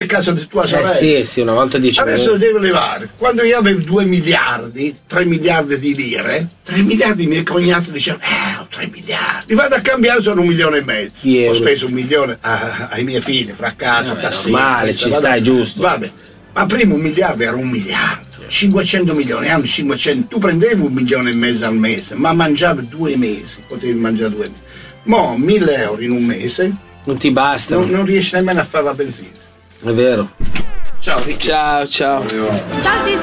casa di tua sorella. Sì, una volta 10 Adesso lo devo levare. Quando io avevo 2 miliardi, 3 miliardi di lire, 3 miliardi, mio cognato diceva, ho 3 miliardi, vado a cambiare, sono 1,5 milioni. Ho speso 1 milione ai miei figli, fra casa, tassini. Male, ci stai, giusto. Vabbè, ma prima 1 miliardo era 1 miliardo. 500 milioni, hanno 500, tu prendevi 1,5 milioni al mese, ma mangiavi 2 mesi, potevi mangiare 2 mesi. Mo' 1.000 euro in un mese non ti basta. Non riesci nemmeno a fare la benzina. È vero. Ciao Ricky. Ciao. Ciao.